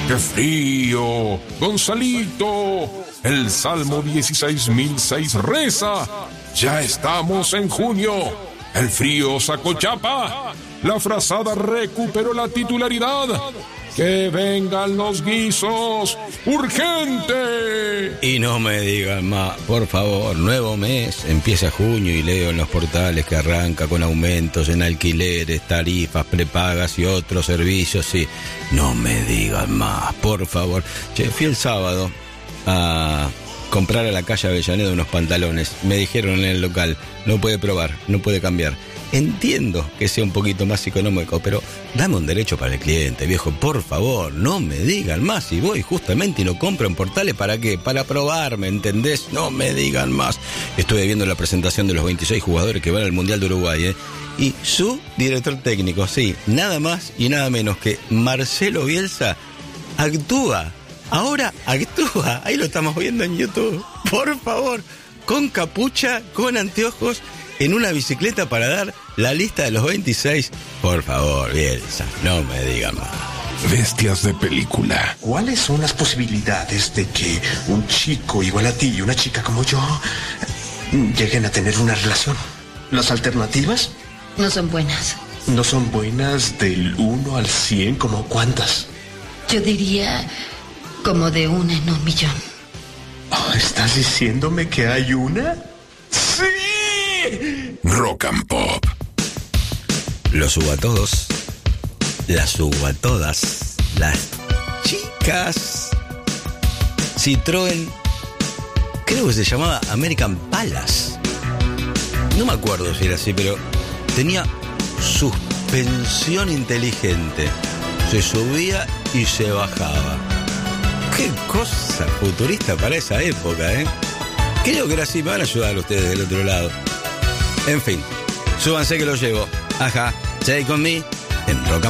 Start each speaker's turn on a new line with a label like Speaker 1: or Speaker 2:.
Speaker 1: ¡Qué frío! Gonzalito, el Salmo 16.006 reza: ya estamos en junio. El frío sacó chapa. La frazada recuperó la titularidad. ¡Que vengan los guisos! ¡Urgente!
Speaker 2: Y no me digan más, por favor. Nuevo mes, empieza junio y leo en los portales que arranca con aumentos en alquileres, tarifas, prepagas y otros servicios. Sí, no me digan más, por favor. Che, fui el sábado a comprar a la calle Avellaneda unos pantalones. Me dijeron en el local: no puede probar, no puede cambiar. Entiendo que sea un poquito más económico, pero dame un derecho para el cliente, viejo, por favor, no me digan más. Si voy justamente y no compro en portales, ¿para qué? Para probar, ¿me entendés? No me digan más. Estuve viendo la presentación de los 26 jugadores que van al Mundial de Uruguay, y su director técnico, sí, nada más y nada menos que Marcelo Bielsa, actúa. Ahora actúa, ahí lo estamos viendo en YouTube, por favor, con capucha, con anteojos, en una bicicleta para dar la lista de los 26. Por favor, Bielsa, no me digan más.
Speaker 1: Bestias de película.
Speaker 3: ¿Cuáles son las posibilidades de que un chico igual a ti y una chica como yo lleguen a tener una relación? ¿Las alternativas?
Speaker 4: No son buenas.
Speaker 3: ¿No son buenas del 1 al 100? ¿Como cuántas?
Speaker 4: Yo diría como de 1 en 1.000.000.
Speaker 3: Oh, ¿estás diciéndome que hay una? ¡Sí!
Speaker 1: Rock and Pop.
Speaker 2: Los subo a todos. Las subo a todas. Las chicas. Citroën, creo que se llamaba American Palace. No me acuerdo si era así, pero tenía suspensión inteligente. Se subía y se bajaba. Qué cosa futurista para esa época, ¿eh? Creo que era así. Me van a ayudar ustedes del otro lado. En fin, súbanse que lo llevo. Ajá, stay con me en Rock and